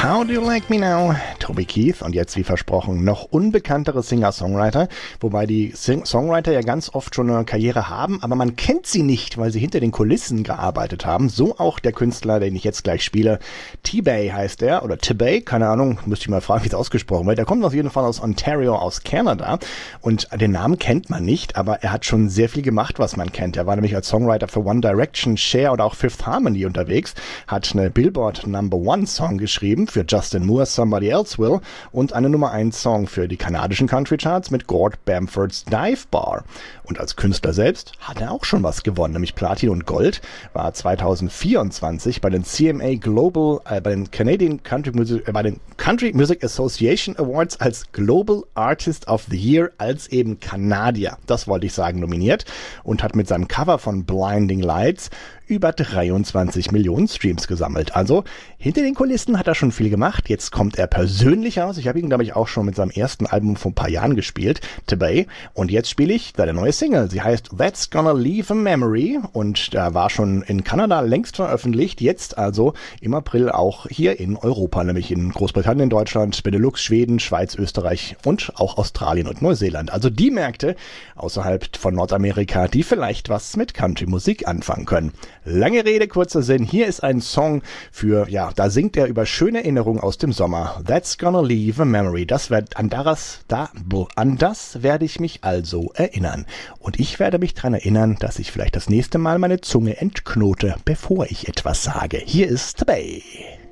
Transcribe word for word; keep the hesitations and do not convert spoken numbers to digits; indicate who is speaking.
Speaker 1: How Do You Like Me Now? Toby Keith und jetzt wie versprochen noch unbekanntere Singer-Songwriter, wobei die Sing- Songwriter ja ganz oft schon eine Karriere haben, aber man kennt sie nicht, weil sie hinter den Kulissen gearbeitet haben. So auch der Künstler, den ich jetzt gleich spiele. T-Bay heißt er, oder T-Bay, keine Ahnung, müsste ich mal fragen, wie es ausgesprochen wird. Der kommt auf jeden Fall aus Ontario, aus Kanada und den Namen kennt man nicht, aber er hat schon sehr viel gemacht, was man kennt. Er war nämlich als Songwriter für One Direction, Cher oder auch Fifth Harmony unterwegs, hat eine Billboard Number One Song geschrieben für Justin Moore, Somebody Else Will und eine Nummer eins Song für die kanadischen Country Charts mit Gord Bamford's Dive Bar. Und als Künstler selbst hat er auch schon was gewonnen, nämlich Platin und Gold, war zwanzig vierundzwanzig bei den C M A Global, äh, bei den Canadian Country Music, äh, bei den Country Music Association Awards als Global Artist of the Year als eben Kanadier, das wollte ich sagen, nominiert und hat mit seinem Cover von Blinding Lights über dreiundzwanzig Millionen Streams gesammelt. Also hinter den Kulissen hat er schon viel gemacht. Jetzt kommt er persönlich aus. Ich habe ihn, glaube ich, auch schon mit seinem ersten Album vor ein paar Jahren gespielt, T-Bay. Und jetzt spiele ich seine neue Single. Sie heißt That's Gonna Leave a Memory und da war schon in Kanada längst veröffentlicht. Jetzt also im April auch hier in Europa, nämlich in Großbritannien, Deutschland, Benelux, Schweden, Schweiz, Österreich und auch Australien und Neuseeland. Also die Märkte außerhalb von Nordamerika, die vielleicht was mit Country-Musik anfangen können. Lange Rede, kurzer Sinn. Hier ist ein Song für, ja, da singt er über schöne Erinnerungen aus dem Sommer. That's Gonna Leave a Memory. Das wird, an das, da, an das werde ich mich also erinnern. Und ich werde mich daran erinnern, dass ich vielleicht das nächste Mal meine Zunge entknote, bevor ich etwas sage. Hier ist T-Bay.